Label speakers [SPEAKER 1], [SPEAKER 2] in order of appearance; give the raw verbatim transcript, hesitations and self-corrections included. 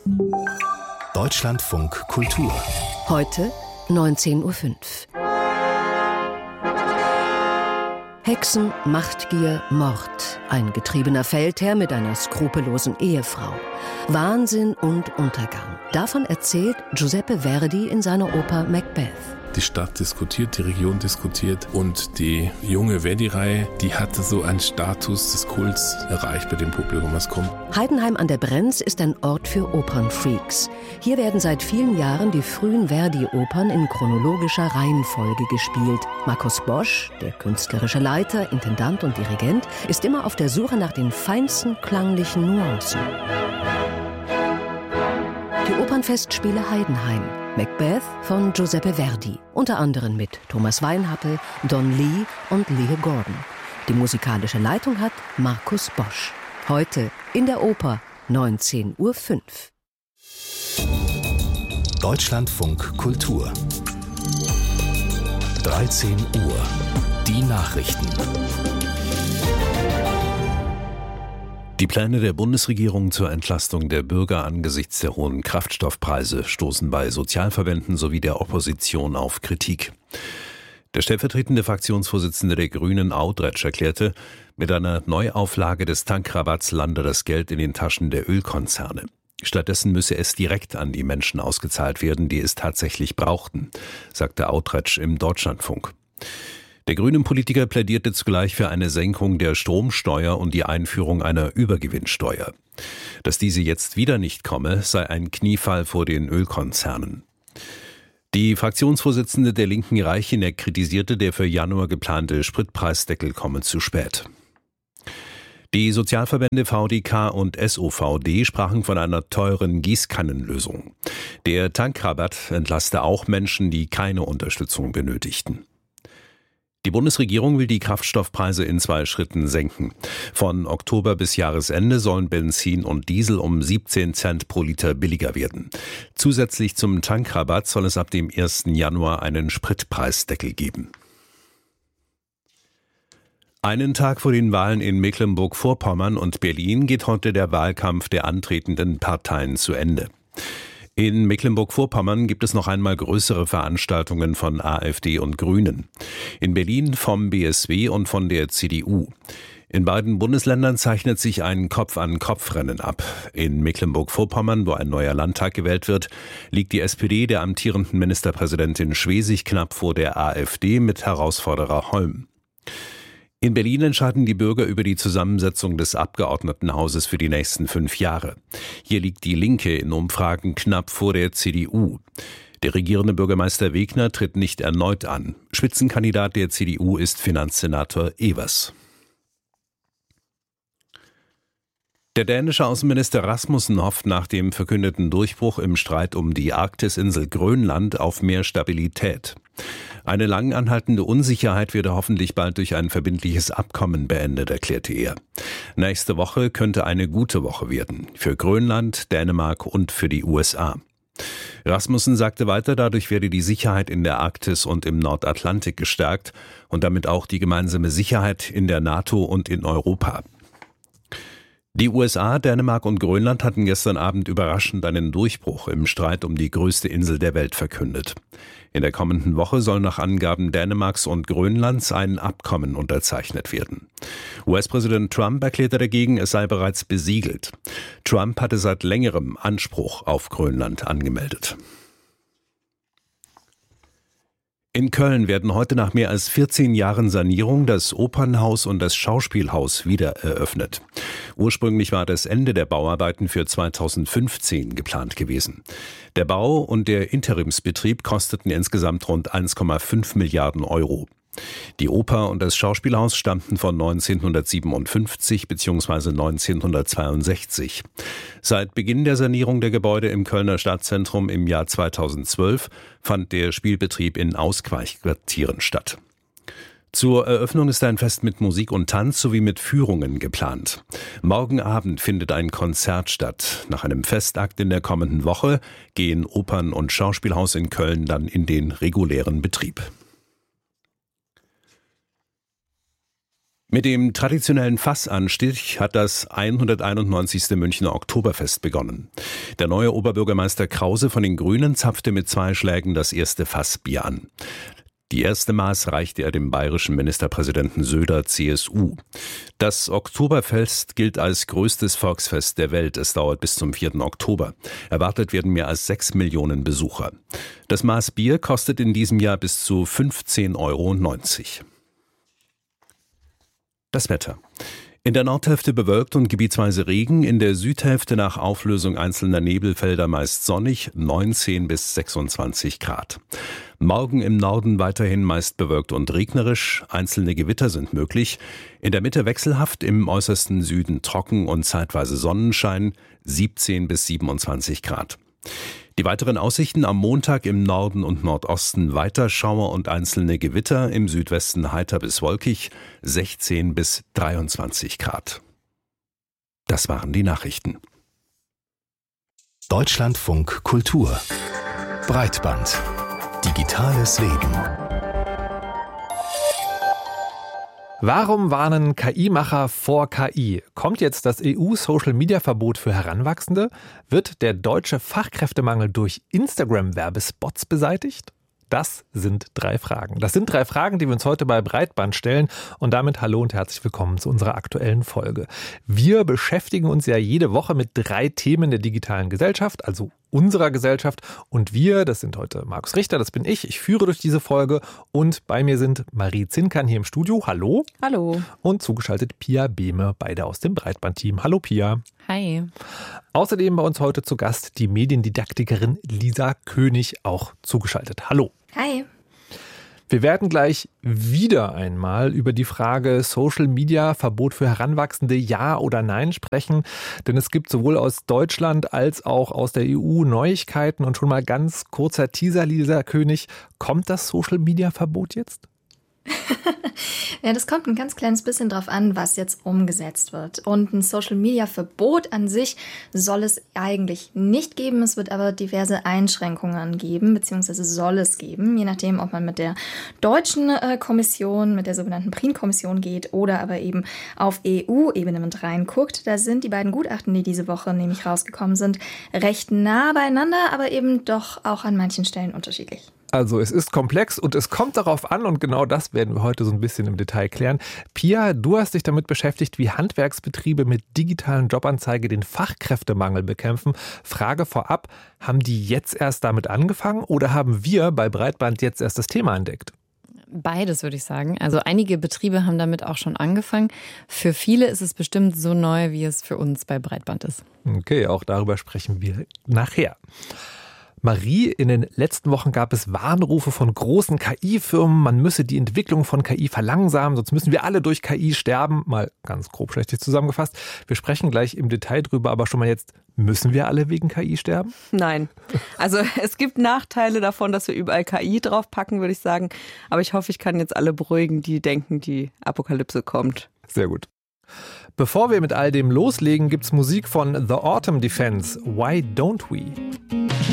[SPEAKER 1] Deutschlandfunk Kultur.
[SPEAKER 2] Heute neunzehn Uhr fünf. Hexen, Machtgier, Mord. Ein getriebener Feldherr mit einer skrupellosen Ehefrau. Wahnsinn und Untergang. Davon erzählt Giuseppe Verdi in seiner Oper Macbeth.
[SPEAKER 3] Die Stadt diskutiert, die Region diskutiert und die junge Verdi-Reihe, die hatte so einen Status des Kults erreicht bei dem Publikum, was kommt.
[SPEAKER 2] Heidenheim an der Brenz ist ein Ort für Opernfreaks. Hier werden seit vielen Jahren die frühen Verdi-Opern in chronologischer Reihenfolge gespielt. Markus Bosch, der künstlerische Leiter, Intendant und Dirigent, ist immer auf der Suche nach den feinsten klanglichen Nuancen. Die Opernfestspiele Heidenheim. Macbeth von Giuseppe Verdi. Unter anderem mit Thomas Weinhappel, Don Lee und Leo Gordon. Die musikalische Leitung hat Markus Bosch. Heute in der Oper neunzehn Uhr fünf.
[SPEAKER 1] Deutschlandfunk Kultur. dreizehn Uhr. Die Nachrichten.
[SPEAKER 4] Die Pläne der Bundesregierung zur Entlastung der Bürger angesichts der hohen Kraftstoffpreise stoßen bei Sozialverbänden sowie der Opposition auf Kritik. Der stellvertretende Fraktionsvorsitzende der Grünen, Audretsch, erklärte, mit einer Neuauflage des Tankrabatts lande das Geld in den Taschen der Ölkonzerne. Stattdessen müsse es direkt an die Menschen ausgezahlt werden, die es tatsächlich brauchten, sagte Audretsch im Deutschlandfunk. Der Grünen-Politiker plädierte zugleich für eine Senkung der Stromsteuer und die Einführung einer Übergewinnsteuer. Dass diese jetzt wieder nicht komme, sei ein Kniefall vor den Ölkonzernen. Die Fraktionsvorsitzende der Linken Reicheneck kritisierte, der für Januar geplante Spritpreisdeckel komme zu spät. Die Sozialverbände V D K und S O V D sprachen von einer teuren Gießkannenlösung. Der Tankrabatt entlaste auch Menschen, die keine Unterstützung benötigten. Die Bundesregierung will die Kraftstoffpreise in zwei Schritten senken. Von Oktober bis Jahresende sollen Benzin und Diesel um siebzehn Cent pro Liter billiger werden. Zusätzlich zum Tankrabatt soll es ab dem ersten Januar einen Spritpreisdeckel geben. Einen Tag vor den Wahlen in Mecklenburg-Vorpommern und Berlin geht heute der Wahlkampf der antretenden Parteien zu Ende. In Mecklenburg-Vorpommern gibt es noch einmal größere Veranstaltungen von AfD und Grünen. In Berlin vom B S W und von der C D U. In beiden Bundesländern zeichnet sich ein Kopf-an-Kopf-Rennen ab. In Mecklenburg-Vorpommern, wo ein neuer Landtag gewählt wird, liegt die S P D der amtierenden Ministerpräsidentin Schwesig knapp vor der AfD mit Herausforderer Holm. In Berlin entscheiden die Bürger über die Zusammensetzung des Abgeordnetenhauses für die nächsten fünf Jahre. Hier liegt die Linke in Umfragen knapp vor der C D U. Der regierende Bürgermeister Wegner tritt nicht erneut an. Spitzenkandidat der C D U ist Finanzsenator Evers. Der dänische Außenminister Rasmussen hofft nach dem verkündeten Durchbruch im Streit um die Arktisinsel Grönland auf mehr Stabilität. Eine lang anhaltende Unsicherheit werde hoffentlich bald durch ein verbindliches Abkommen beendet, erklärte er. Nächste Woche könnte eine gute Woche werden. Für Grönland, Dänemark und für die U S A. Rasmussen sagte weiter, dadurch werde die Sicherheit in der Arktis und im Nordatlantik gestärkt und damit auch die gemeinsame Sicherheit in der NATO und in Europa. Die U S A, Dänemark und Grönland hatten gestern Abend überraschend einen Durchbruch im Streit um die größte Insel der Welt verkündet. In der kommenden Woche soll nach Angaben Dänemarks und Grönlands ein Abkommen unterzeichnet werden. U S-Präsident Trump erklärte dagegen, es sei bereits besiegelt. Trump hatte seit längerem Anspruch auf Grönland angemeldet. In Köln werden heute nach mehr als vierzehn Jahren Sanierung das Opernhaus und das Schauspielhaus wieder eröffnet. Ursprünglich war das Ende der Bauarbeiten für zweitausendfünfzehn geplant gewesen. Der Bau und der Interimsbetrieb kosteten insgesamt rund eins Komma fünf Milliarden Euro. Die Oper und das Schauspielhaus stammten von neunzehnhundertsiebenundfünfzig bzw. neunzehnhundertzweiundsechzig. Seit Beginn der Sanierung der Gebäude im Kölner Stadtzentrum im Jahr zweitausendzwölf fand der Spielbetrieb in Ausweichquartieren statt. Zur Eröffnung ist ein Fest mit Musik und Tanz sowie mit Führungen geplant. Morgen Abend findet ein Konzert statt. Nach einem Festakt in der kommenden Woche gehen Opern- und Schauspielhaus in Köln dann in den regulären Betrieb. Mit dem traditionellen Fassanstich hat das hunderteinundneunzigste Münchner Oktoberfest begonnen. Der neue Oberbürgermeister Krause von den Grünen zapfte mit zwei Schlägen das erste Fassbier an. Die erste Maß reichte er dem bayerischen Ministerpräsidenten Söder, C S U. Das Oktoberfest gilt als größtes Volksfest der Welt. Es dauert bis zum vierten Oktober. Erwartet werden mehr als sechs Millionen Besucher. Das Maß Bier kostet in diesem Jahr bis zu fünfzehn Euro neunzig. Das Wetter. In der Nordhälfte bewölkt und gebietsweise Regen, in der Südhälfte nach Auflösung einzelner Nebelfelder meist sonnig, neunzehn bis sechsundzwanzig Grad. Morgen im Norden weiterhin meist bewölkt und regnerisch, einzelne Gewitter sind möglich. In der Mitte wechselhaft, im äußersten Süden trocken und zeitweise Sonnenschein, siebzehn bis siebenundzwanzig Grad. Die weiteren Aussichten: am Montag im Norden und Nordosten weiter Schauer und einzelne Gewitter, im Südwesten heiter bis wolkig, sechzehn bis dreiundzwanzig Grad. Das waren die Nachrichten.
[SPEAKER 1] Deutschlandfunk Kultur. Breitband. Digitales Leben.
[SPEAKER 5] Warum warnen K I-Macher vor K I? Kommt jetzt das E U-Social-Media-Verbot für Heranwachsende? Wird der deutsche Fachkräftemangel durch Instagram-Werbespots beseitigt? Das sind drei Fragen. Das sind drei Fragen, die wir uns heute bei Breitband stellen. Und damit hallo und herzlich willkommen zu unserer aktuellen Folge. Wir beschäftigen uns ja jede Woche mit drei Themen der digitalen Gesellschaft, also unserer Gesellschaft. Und wir, das sind heute Markus Richter, das bin ich. Ich führe durch diese Folge. Und bei mir sind Marie Zinkern hier im Studio. Hallo.
[SPEAKER 6] Hallo.
[SPEAKER 5] Und zugeschaltet Pia Behme, beide aus dem Breitband-Team. Hallo Pia.
[SPEAKER 6] Hi.
[SPEAKER 5] Außerdem bei uns heute zu Gast die Mediendidaktikerin Lisa König, auch zugeschaltet. Hallo.
[SPEAKER 6] Hi.
[SPEAKER 5] Wir werden gleich wieder einmal über die Frage Social Media Verbot für Heranwachsende, ja oder nein sprechen. Denn es gibt sowohl aus Deutschland als auch aus der E U Neuigkeiten. Und schon mal ganz kurzer Teaser, Lisa König, kommt das Social Media Verbot jetzt?
[SPEAKER 6] Ja, das kommt ein ganz kleines bisschen drauf an, was jetzt umgesetzt wird. Und ein Social-Media-Verbot an sich soll es eigentlich nicht geben. Es wird aber diverse Einschränkungen geben, beziehungsweise soll es geben, je nachdem, ob man mit der deutschen äh, Kommission, mit der sogenannten P R I N-Kommission geht oder aber eben auf E U-Ebene mit reinguckt. Da sind die beiden Gutachten, die diese Woche nämlich rausgekommen sind, recht nah beieinander, aber eben doch auch an manchen Stellen unterschiedlich.
[SPEAKER 5] Also es ist komplex und es kommt darauf an, und genau das werden wir heute so ein bisschen im Detail klären. Pia, du hast dich damit beschäftigt, wie Handwerksbetriebe mit digitalen Jobanzeige den Fachkräftemangel bekämpfen. Frage vorab, haben die jetzt erst damit angefangen oder haben wir bei Breitband jetzt erst das Thema entdeckt?
[SPEAKER 7] Beides, würde ich sagen. Also einige Betriebe haben damit auch schon angefangen. Für viele ist es bestimmt so neu, wie es für uns bei Breitband ist.
[SPEAKER 5] Okay, auch darüber sprechen wir nachher. Marie, in den letzten Wochen gab es Warnrufe von großen K I-Firmen, man müsse die Entwicklung von K I verlangsamen, sonst müssen wir alle durch K I sterben. Mal ganz grob schlechtig zusammengefasst. Wir sprechen gleich im Detail drüber, aber schon mal jetzt, müssen wir alle wegen K I sterben?
[SPEAKER 8] Nein. Also es gibt Nachteile davon, dass wir überall K I draufpacken, würde ich sagen. Aber ich hoffe, ich kann jetzt alle beruhigen, die denken, die Apokalypse kommt.
[SPEAKER 5] Sehr gut. Bevor wir mit all dem loslegen, gibt's Musik von The Autumn Defense. Why Don't We?